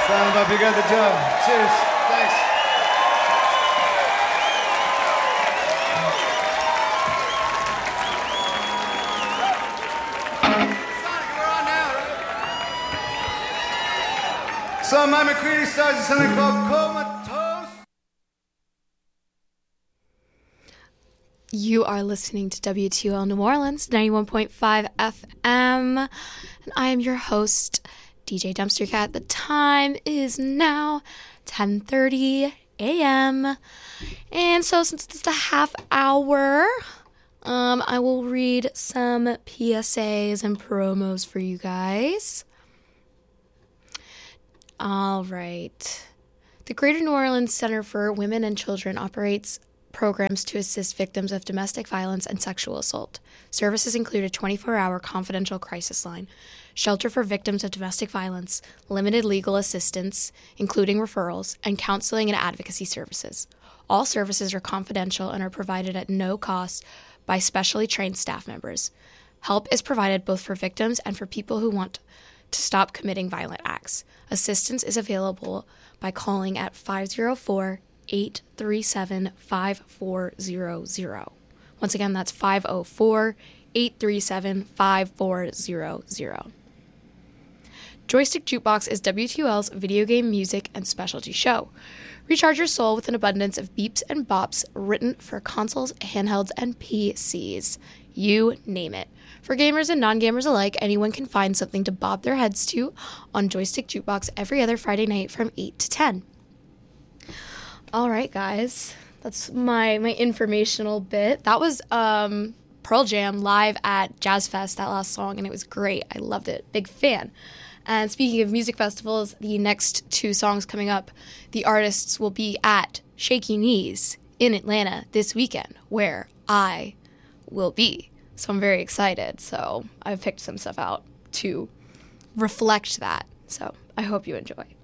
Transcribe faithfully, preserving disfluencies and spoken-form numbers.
Sound up, you got the job. Cheers. Thanks. Sonic, we're on now, right? So my McCready stars is something called Comatose. You are listening to W two L New Orleans, ninety-one point five F M, and I am your host, D J Dumpster Cat. The time is now ten thirty a.m. And so since it's a half hour, um, I will read some P S As and promos for you guys. All right. The Greater New Orleans Center for Women and Children operates programs to assist victims of domestic violence and sexual assault. Services include a twenty-four hour confidential crisis line, shelter for victims of domestic violence, limited legal assistance, including referrals, and counseling and advocacy services. All services are confidential and are provided at no cost by specially trained staff members. Help is provided both for victims and for people who want to stop committing violent acts. Assistance is available by calling at five oh four, eight three seven, five four zero zero. Once again, that's five oh four, eight three seven, five four zero zero. Joystick Jukebox is W two L's video game music and specialty show. Recharge your soul with an abundance of beeps and bops written for consoles, handhelds, and P Cs. You name it. For gamers and non-gamers alike, anyone can find something to bob their heads to on Joystick Jukebox every other Friday night from eight to ten. All right, guys. That's my my informational bit. That was um, Pearl Jam live at Jazz Fest, that last song, and it was great. I loved it. Big fan. And speaking of music festivals, the next two songs coming up, the artists will be at Shaky Knees in Atlanta this weekend, where I will be. So I'm very excited. So I've picked some stuff out to reflect that. So I hope you enjoy.